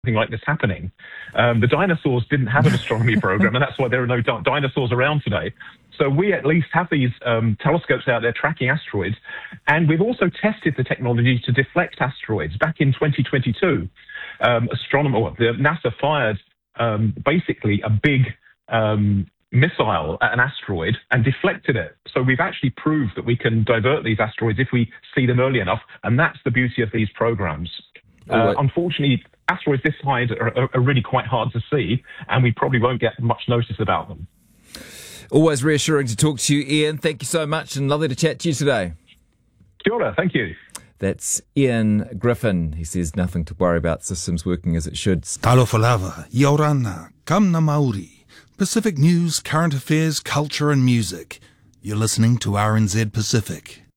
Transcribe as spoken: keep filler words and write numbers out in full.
something like this happening. Um, the dinosaurs didn't have an astronomy program, and that's why there are no di- dinosaurs around today. So we at least have these um, telescopes out there tracking asteroids, and we've also tested the technology to deflect asteroids. Back in twenty twenty-two, um, astronomer, the NASA fired um, basically a big um, missile at an asteroid and deflected it. So we've actually proved that we can divert these asteroids if we see them early enough, and that's the beauty of these programs. Uh, right. Unfortunately, asteroids this size are, are, are really quite hard to see, and we probably won't get much notice about them. Always reassuring to talk to you, Ian. Thank you so much, and lovely to chat to you today. Kia ora, thank you. That's Ian Griffin. He says nothing to worry about, systems working as it should. Talofa lava, Iorana, Kamna Maori. Pacific news, current affairs, culture and music. You're listening to R N Z Pacific.